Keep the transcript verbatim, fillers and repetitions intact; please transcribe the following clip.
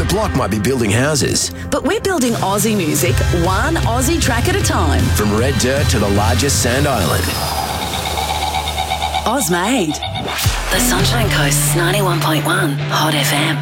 block might be building houses. But we're building Aussie music, one Aussie track at a time. From red dirt to the largest sand island. Ozmade. The Sunshine Coast's ninety-one point one Hot F M.